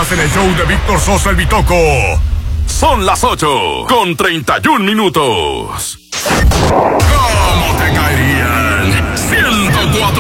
Estás en el show de Víctor Sosa el Bitoco. Son las 8:31.